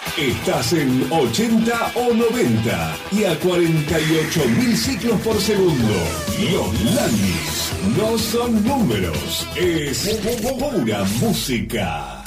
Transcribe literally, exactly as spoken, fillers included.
Estás en ochenta o noventa y a cuarenta y ocho mil ciclos por segundo. Los Landis no son números, es pura música.